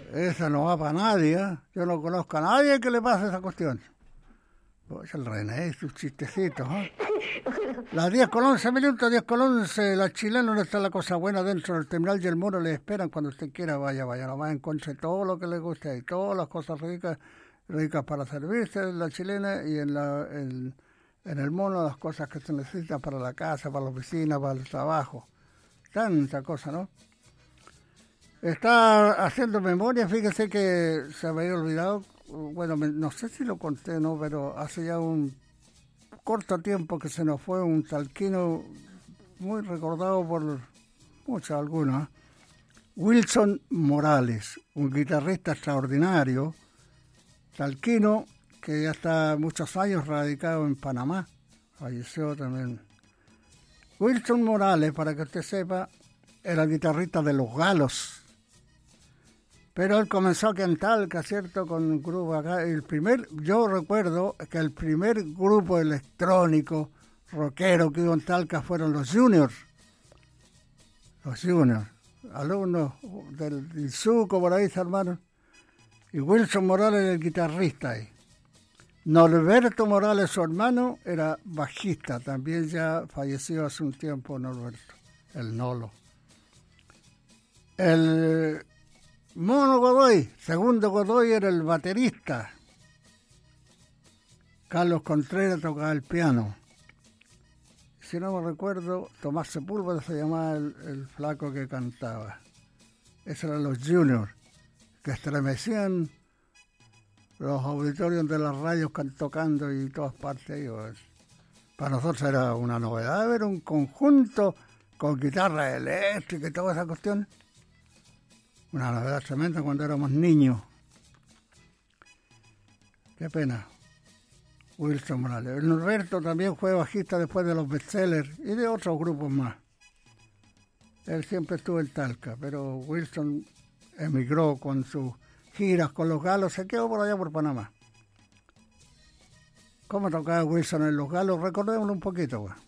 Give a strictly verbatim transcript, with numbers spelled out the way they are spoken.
esa no va para nadie, ¿eh? Yo no conozco a nadie que le pase esa cuestión. Pues el René y sus chistecitos, ¿eh? Las diez con once minutos, diez con once, la chilena no está la cosa buena dentro del terminal y el Mono le esperan cuando usted quiera, vaya, vaya, nomás encuentre todo lo que le guste ahí, todas las cosas ricas, ricas para servirse en la chilena y en la en, en el Mono las cosas que se necesitan para la casa, para la oficina, para el trabajo. Tanta cosa, ¿no? Está haciendo memoria, fíjese que se me había olvidado, bueno, me, no sé si lo conté, ¿no? Pero hace ya un corto tiempo que se nos fue un talquino muy recordado por muchos, algunos, ¿eh? Wilson Morales, un guitarrista extraordinario, talquino que ya está muchos años radicado en Panamá, falleció también. Wilson Morales, para que usted sepa, era guitarrista de Los Galos, pero él comenzó aquí en Talca, ¿cierto?, con un grupo acá. El primer, yo recuerdo que el primer grupo electrónico rockero que hubo en Talca fueron los Juniors. Los Juniors, alumnos del Izuco, por ahí, hermano. Y Wilson Morales era el guitarrista ahí. Norberto Morales, su hermano, era bajista. También ya falleció hace un tiempo Norberto, el Nolo. El Mono Godoy, segundo Godoy, era el baterista. Carlos Contreras tocaba el piano. Si no me recuerdo, Tomás Sepúlveda se llamaba el, el flaco que cantaba. Esos eran los Juniors, que estremecían los auditorios de las radios tocando y todas partes. Y pues, para nosotros era una novedad ver un conjunto con guitarra eléctrica y toda esa cuestión. Una novedad tremenda cuando éramos niños. Qué pena. Wilson Morales. El Norberto también fue bajista después de los Bestsellers y de otros grupos más. Él siempre estuvo en Talca, pero Wilson emigró con sus giras con Los Galos, se quedó por allá por Panamá. ¿Cómo tocaba Wilson en Los Galos? Recordémoslo un poquito, pues.